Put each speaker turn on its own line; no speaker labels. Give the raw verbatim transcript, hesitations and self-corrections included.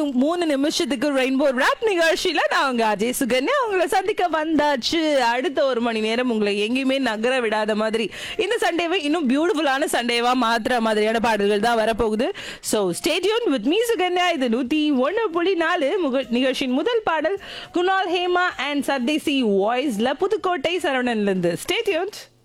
மூணு நிமிஷத்துக்கு rainbow rap நிகழ்ச்சியில நான் உங்க அஜய் சுகன்யா உங்களை சந்திக்க வந்தாச்சு. அடுத்த ஒரு மணி நேரம் உங்களை எங்கேயுமே நகர விடாத மாதிரி இந்த சண்டேவை இன்னும் பியூட்டிஃபுல்லான சண்டேவா மாத்துற மாதிரியான பாடல்கள் தான் வரப்போகுது. So stay tune with me Sukanya. இது நூத்தி ஒன்னு புள்ளி நாலு நிகழ்ச்சியின் முதல் பாடல் குணால் ஹேமா அண்ட் சர்தேசி வாய்ஸ்ல புதுக்கோட்டை சரவணன்ல இருந்து. Stay tuned.